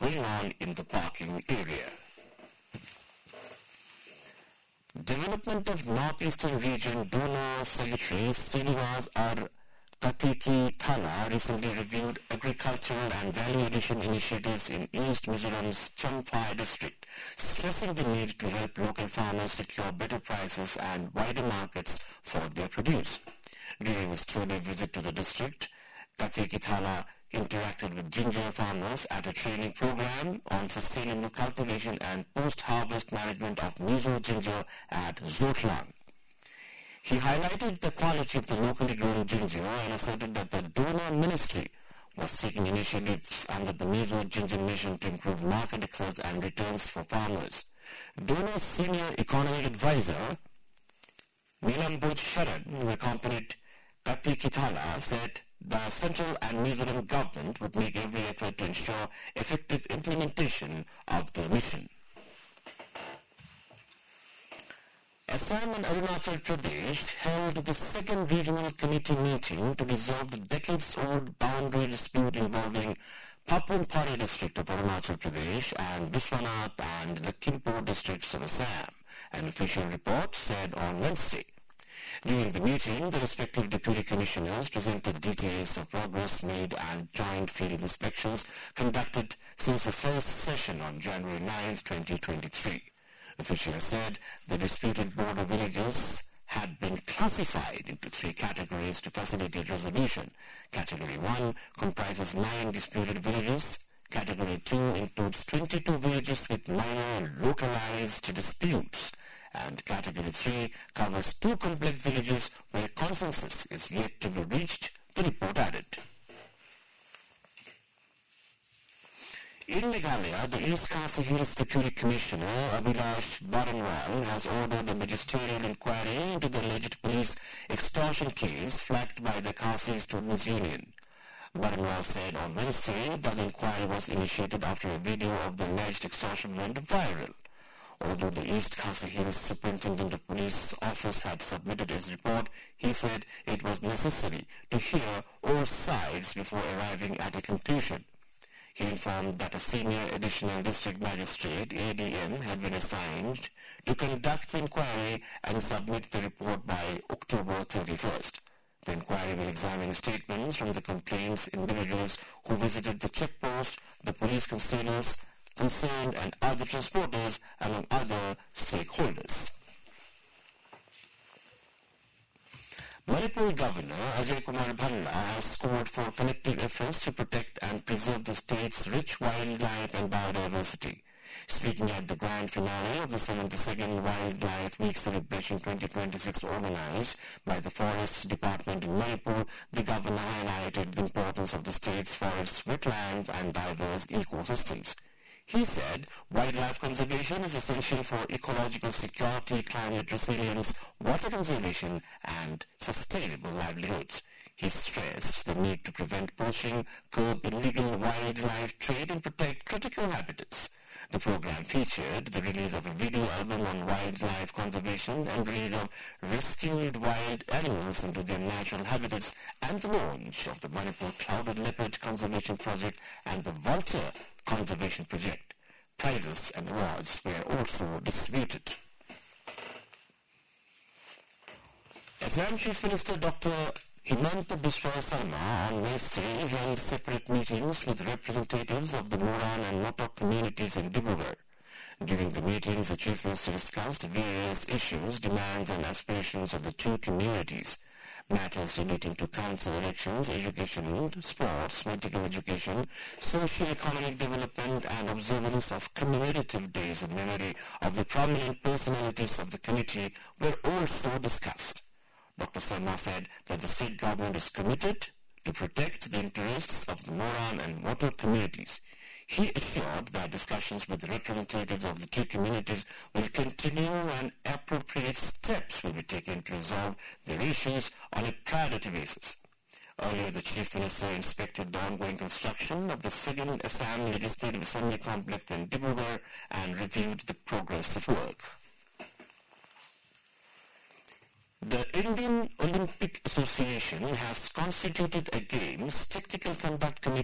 going on in the parking area. Development of Northeastern Region Donor Secretary Srinivas R. Katiki Thala recently reviewed agricultural and value addition initiatives in East Mizoram's Champhai district, stressing the need to help local farmers secure better prices and wider markets for their produce. During his 2-day visit to the district, Katiki Thala interacted with ginger farmers at a training program on sustainable cultivation and post-harvest management of Mizo ginger at Zotlang. He highlighted the quality of the locally grown ginger and asserted that the donor ministry was taking initiatives under the Mizo Ginger Mission to improve market access and returns for farmers. Donor senior economic advisor Nilambuj Sharad, who accompanied Katiki Thala, said the central and Mizoram government would make every effort to ensure effective implementation of the mission. Assam and Arunachal Pradesh held the second regional committee meeting to resolve the decades-old boundary dispute involving Papunpari district of Arunachal Pradesh and Biswanath and Lakhimpur districts of Assam, an official report said on Wednesday. During the meeting, the respective deputy commissioners presented details of progress made and joint field inspections conducted since the first session on January 9, 2023. Officials said the disputed border villages had been classified into 3 categories to facilitate resolution. Category 1 comprises 9 disputed villages. Category 2 includes 22 villages with minor localized disputes. And Category 3 covers 2 complex villages where consensus is yet to be reached, the report added. In Meghalaya, the East Khasi Hills Deputy Commissioner Abhilash Baranwal has ordered a magisterial inquiry into the alleged police extortion case flagged by the Khasi Students' Union. Baranwal said on Wednesday that the inquiry was initiated after a video of the alleged extortion went viral. Although the East Khasi Hills Superintendent of Police Office had submitted his report, he said it was necessary to hear all sides before arriving at a conclusion. He informed that a senior additional district magistrate, ADM, had been assigned to conduct the inquiry and submit the report by October 31st. The inquiry will examine statements from the complaints, individuals who visited the checkpost, the police constables concerned and other transporters, among other stakeholders. Manipur Governor Ajay Kumar Bhalla has called for collective efforts to protect and preserve the state's rich wildlife and biodiversity. Speaking at the grand finale of the 72nd Wildlife Week Celebration 2026 organized by the Forest Department in Manipur, the governor highlighted the importance of the state's forests, wetlands and diverse ecosystems. He said wildlife conservation is essential for ecological security, climate resilience, water conservation and sustainable livelihoods. He stressed the need to prevent poaching, curb illegal wildlife trade and protect critical habitats. The program featured the release of a video album on wildlife conservation and release of rescued wild animals into their natural habitats and the launch of the Manipur Clouded Leopard Conservation Project and the Vulture Conservation Project. Prizes and awards were also distributed. Assam Chief Minister Dr. Himanta Biswa Sarma on Wednesday held separate meetings with representatives of the Moran and Motok communities in Dibrugarh. During the meetings, the Chief Minister discussed various issues, demands and aspirations of the 2 communities. Matters relating to council elections, education, sports, medical education, socio-economic development and observance of commemorative days in memory of the prominent personalities of the committee were also discussed. Dr. Sarma said that the state government is committed to protect the interests of the Moran and Motok communities. He assured that discussions with representatives of the 2 communities will continue and appropriate steps will be taken to resolve their issues on a priority basis. Earlier, the Chief Minister inspected the ongoing construction of the 2nd Assam Legislative Assembly Complex in Dibrugarh and reviewed the progress of work. The Indian Olympic Association has constituted a Games Technical Conduct Committee